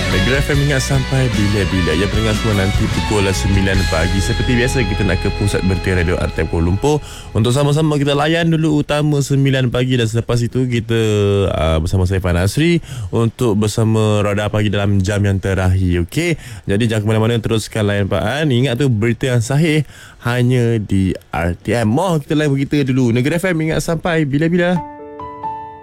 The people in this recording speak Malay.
Negeri FM ingat sampai bila-bila. Ya, pendengar semua, nanti pukul 9 pagi seperti biasa kita nak ke pusat berita Radio RTM Kuala Lumpur untuk sama-sama kita layan dulu utama 9 pagi, dan selepas itu kita bersama saya Fan Asri untuk bersama Roda Pagi dalam jam yang terakhir. Okey, jadi jangan ke mana-mana, teruskan layan Pak An. Ingat tu, berita yang sahih hanya di RTM. Mau kita layan berita dulu. Negeri FM ingat sampai bila-bila.